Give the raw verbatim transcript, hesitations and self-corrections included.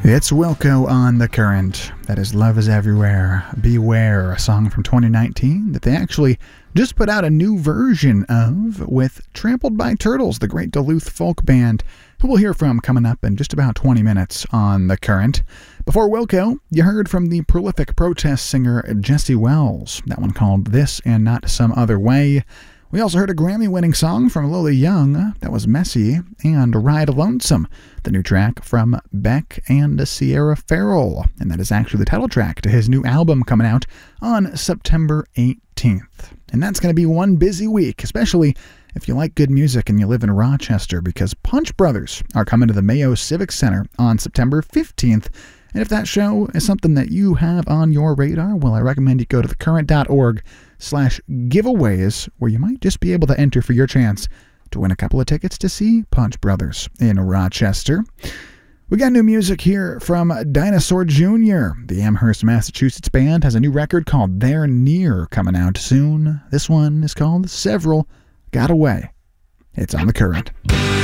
It's Wilco on The Current. That is Love is Everywhere, Beware, a song from twenty nineteen that they actually just put out a new version of with Trampled by Turtles, the great Duluth folk band, who we'll hear from coming up in just about twenty minutes on The Current. Before Wilco, you heard from the prolific protest singer Jesse Wells, that one called This and Not Some Other Way. We also heard a Grammy-winning song from Lily Young, that was Messy, and Ride Lonesome, the new track from Beck and Sierra Farrell, and that is actually the title track to his new album coming out on September eighteenth. And that's going to be one busy week, especially if you like good music and you live in Rochester, because Punch Brothers are coming to the Mayo Civic Center on September fifteenth. And if that show is something that you have on your radar, well, I recommend you go to thecurrent.org slash giveaways, where you might just be able to enter for your chance to win a couple of tickets to see Punch Brothers in Rochester. We got new music here from Dinosaur Junior The Amherst, Massachusetts band has a new record called They're Near coming out soon. This one is called Several Got Away. It's on The Current.